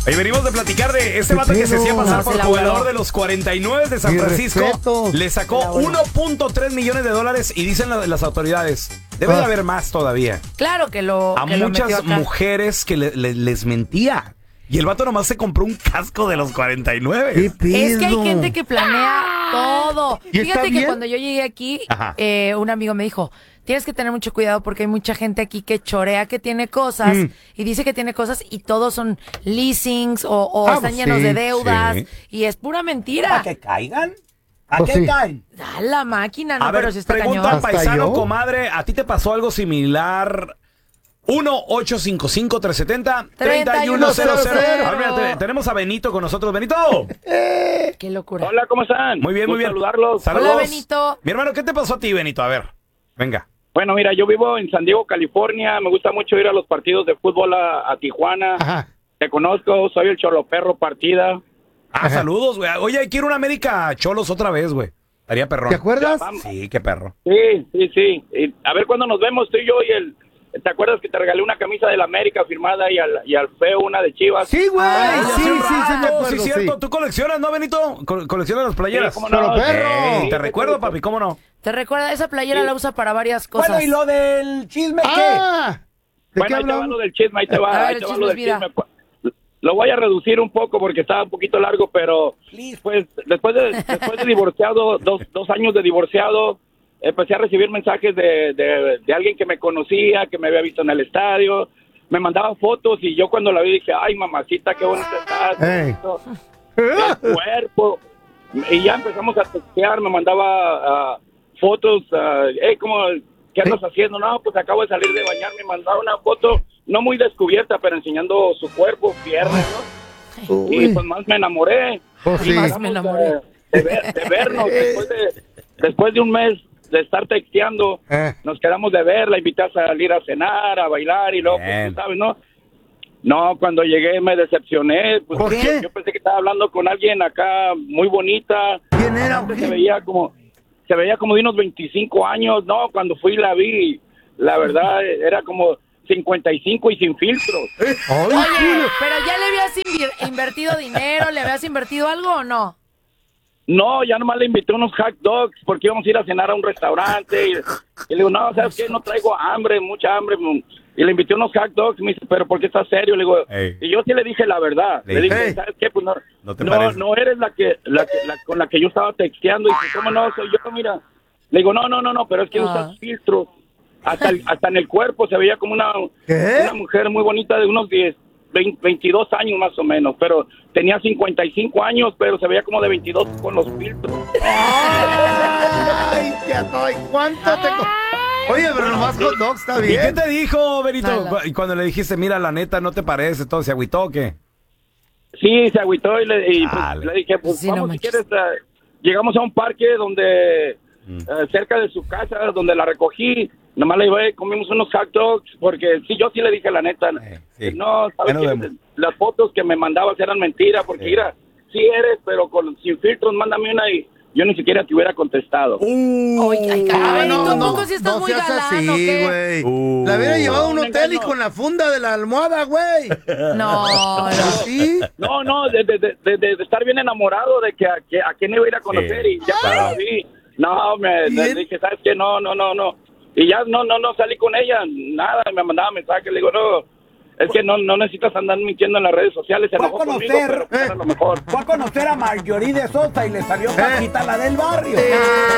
Ahí venimos de platicar de este vato que se hacía pasar por jugador de los 49 de San Francisco. Le sacó 1.3 millones de dólares y dicen las autoridades, debe de haber más todavía. Claro que lo A que muchas mujeres que les mentía. Y el vato nomás se compró un casco de los 49. Es que hay gente que planea todo. Fíjate que cuando yo llegué aquí, un amigo me dijo, tienes que tener mucho cuidado porque hay mucha gente aquí que chorea que tiene cosas y dice que tiene cosas y todos son leasings o están llenos de deudas y es pura mentira. ¿Para que caigan? ¿A qué caen? Da la máquina, no, A ver, pero si está pregunta al cañón. paisano, comadre, ¿a ti te pasó algo similar? 1-855-370-3100. A ver, mira, tenemos a Benito con nosotros. ¡Benito! ¡Qué locura! Hola, ¿cómo están? Muy bien, muy bien. Saludarlos. Saludos. Hola, Benito. Mi hermano, ¿qué te pasó a ti, Benito? A ver, venga. Bueno, mira, yo vivo en San Diego, California. Me gusta mucho ir a los partidos de fútbol a Tijuana. Ajá. Te conozco, soy el Choloperro Partida. Saludos, güey. Oye, quiero una América Cholos otra vez, güey. Estaría perrón. ¿Te acuerdas? Sí, qué perro. Sí. Y a ver cuándo nos vemos tú y yo y el... ¿Te acuerdas que te regalé una camisa de la América firmada y al feo una de Chivas? Sí, güey. Sí, me acuerdo, Sí, cierto. sí. ¿Tú coleccionas, no, Benito? ¿Coleccionas las playeras? Sí, cómo no. Ey, te recuerdo, papi, ¿cómo no? Te recuerda, esa playera la usa para varias cosas. Bueno, ¿y lo del chisme qué? ¿De Bueno, qué ahí te va hablamos? lo del chisme, ahí te va, A ver, ahí el te va chisme lo del es vida. chisme. Lo voy a reducir un poco porque estaba un poquito largo, pero pues después de divorciado, dos años de divorciado, empecé a recibir mensajes de alguien que me conocía, que me había visto en el estadio, me mandaba fotos y yo cuando la vi dije, ay mamacita, qué bonita estás, el cuerpo, y ya empezamos a textear, me mandaba fotos, ¿qué andas haciendo? No, pues acabo de salir de bañar, me mandaba una foto, no muy descubierta, pero enseñando su cuerpo, piernas, ¿no? Y pues más me enamoré. Sí. Más me enamoré. De vernos, después de un mes de estar texteando, nos quedamos de ver, la invité a salir a cenar, a bailar y luego, pues, tú sabes, ¿no? No, cuando llegué me decepcioné. Pues, ¿Por qué? Yo pensé que estaba hablando con alguien acá muy bonita. ¿Quién era? Se veía como de unos 25 años. No, cuando fui y la vi, la verdad era como 55 y sin filtros. Oye, pero ya le habías invertido dinero, ¿le habías invertido algo o no? No, ya nomás le invité unos hot dogs porque íbamos a ir a cenar a un restaurante y le digo, no, ¿sabes qué? No traigo hambre, mucha hambre. Y le invité unos hot dogs y me dice, ¿pero por qué estás serio? Le digo, y yo sí le dije la verdad. Le dije, ¿sabes qué? Pues no eres la con la que yo estaba texteando. Y dice, ¿cómo no? Soy yo, mira. Le digo, no, pero es que usas filtros. Hasta en el cuerpo se veía como una mujer muy bonita de unos 22 años más o menos, pero tenía 55 años, pero se veía como de 22 con los filtros. ¡Ay, cuánto te... Oye, pero nomás hot dogs está bien. ¿Y qué te dijo, Benito? Y cuando le dijiste, mira, la neta, ¿no te parece? Todo se agüitó, ¿o qué? Sí, se agüitó y le dije, pues Sí, vamos, no si quieres, llegamos a un parque donde, cerca de su casa, donde la recogí, nomás le llevé, comimos unos hot dogs, porque sí, yo sí le dije la neta, sí. no, ¿sabes qué? Las fotos que me mandabas eran mentiras, porque mira, sí eres, pero sin filtros, mándame una y yo ni siquiera te hubiera contestado. Ay, caray, ¿tú tampoco si estás muy seas galán o así, qué? güey. La hubiera llevado a un hotel y con la funda de la almohada, güey. No. ¿Sí? No, de estar bien enamorado de que a quién iba a ir a conocer y ya para mí, le dije, ¿sabes qué? No. Y ya no salí con ella, nada, me mandaba mensajes, le digo, no, es que no necesitas andar mintiendo en las redes sociales, se enojó conmigo, pero era lo mejor. Fue a conocer a Marjorie de Sosa y le salió Paquita, la del barrio.